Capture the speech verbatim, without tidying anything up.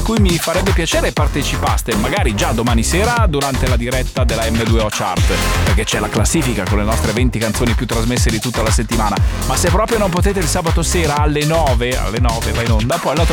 cui mi farebbe piacere partecipaste, magari già domani sera durante la diretta della M due O Chart, perché c'è la classifica con le nostre venti canzoni più trasmesse di tutta la settimana. Ma se proprio non potete il sabato sera alle nove, alle nove va in onda, poi la